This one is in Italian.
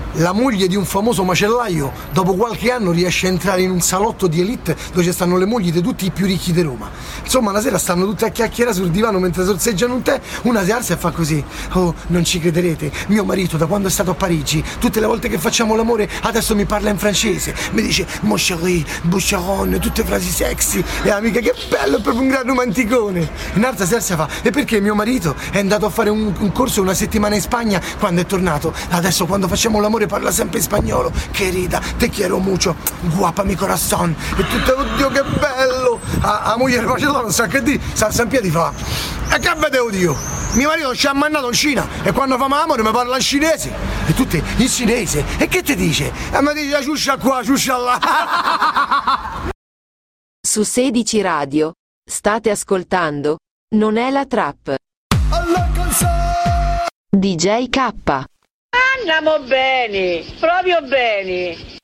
La moglie di un famoso macellaio dopo qualche anno riesce a entrare in un salotto di elite dove ci stanno le mogli di tutti i più ricchi di Roma. Insomma, una sera stanno tutte a chiacchierare sul divano mentre sorseggiano un tè, una si alza e fa così: oh, non ci crederete, mio marito da quando è stato a Parigi tutte le volte che facciamo l'amore adesso mi parla in francese, mi dice mon chéri, boucheron, tutte frasi sexy. E amica, che bello, è proprio un gran romanticone. Un'altra si alza e fa: e perché mio marito è andato a fare un corso una settimana in Spagna, quando è tornato adesso quando facciamo l'amore parla sempre in spagnolo, che rida, te quiero mucho, guapa mi corazon, e tutto, oddio che bello. A moglie Barcellona non sa che di, si alza in piedi e fa: e che vedevo io? Mio marito ci ha mandato in Cina e quando fa amore mi parla in cinese, e tutte in cinese, e che ti dice? E mi dice ciuscia qua, ciuscia là. Su 16 Radio state ascoltando Non è la trap. DJ K. Andiamo bene, proprio bene.